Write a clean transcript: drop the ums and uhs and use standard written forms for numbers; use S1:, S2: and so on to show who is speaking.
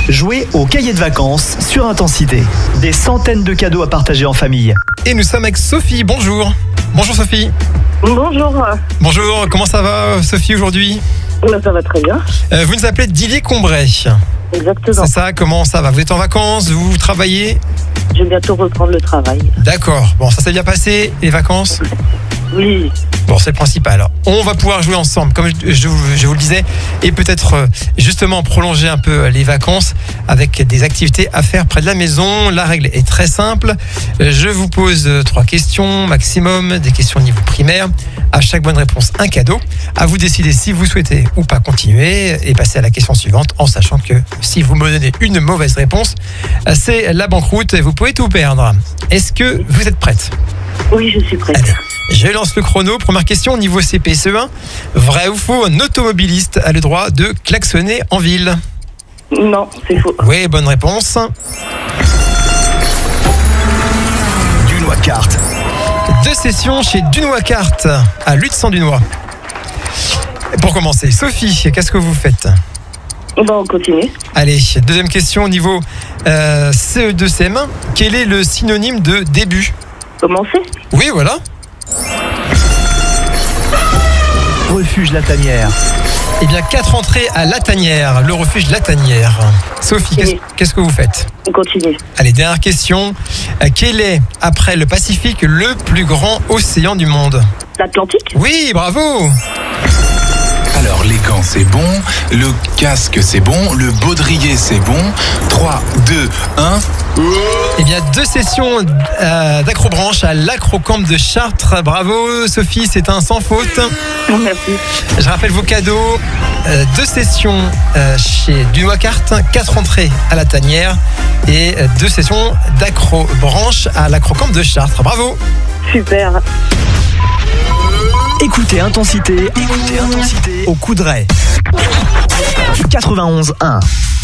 S1: Jouez au cahier de vacances sur Intensité. Des centaines de cadeaux à partager en famille.
S2: Et nous sommes avec Sophie, bonjour. Bonjour Sophie.
S3: Bonjour.
S2: Bonjour, comment ça va Sophie aujourd'hui ?
S3: Ça va très bien.
S2: Vous nous appelez d'Illier-Combray.
S3: Exactement.
S2: C'est ça, comment ça va ? Vous êtes en vacances, vous travaillez ?
S3: Je vais bientôt reprendre le travail.
S2: D'accord, bon ça s'est bien passé, les vacances ?
S3: Oui.
S2: Bon, c'est le principal. Alors, on va pouvoir jouer ensemble, comme je vous le disais, et peut-être justement prolonger un peu les vacances avec des activités à faire près de la maison. La règle est très simple. Je vous pose 3 questions maximum, des questions au niveau primaire. À chaque bonne réponse, un cadeau. À vous de décider si vous souhaitez ou pas continuer et passer à la question suivante, en sachant que si vous me donnez une mauvaise réponse, c'est la banqueroute et vous pouvez tout perdre. Est-ce que vous êtes prête ?
S3: Oui, je suis prête.
S2: Allez, je lance le chrono. Première question, niveau CPCE1. Vrai ou faux, un automobiliste a le droit de klaxonner en ville ?
S3: Non, c'est faux.
S2: Oui, bonne réponse.
S1: Dunois Kart.
S2: 2 sessions chez Dunois Kart à Lutz-en-Dunois. Pour commencer, Sophie, qu'est-ce que vous faites ?
S3: On continue.
S2: Allez, deuxième question au niveau CE2 CM1. Quel est le synonyme de début ?
S3: Commencez.
S2: Oui, voilà.
S1: Refuge La Tanière.
S2: Eh bien, 4 entrées à La Tanière, le refuge La Tanière. Sophie,
S3: Oui.
S2: qu'est-ce que vous faites ?
S3: On continue.
S2: Allez, dernière question. Quel est, après le Pacifique, le plus grand océan du monde ?
S3: L'Atlantique.
S2: Oui, bravo !
S4: Alors les gants c'est bon, le casque c'est bon, le baudrier c'est bon. 3, 2, 1.
S2: Eh bien, 2 sessions d'acrobranche à l'Acrocamp de Chartres. Bravo Sophie, c'est un sans faute.
S3: Merci.
S2: Je rappelle vos cadeaux. 2 sessions chez Dunois Kart, 4 entrées à La Tanière et 2 sessions d'acrobranche à l'Acrocamp de Chartres. Bravo!
S3: Super.
S1: Écoutez Intensité au Coudray. 91.1.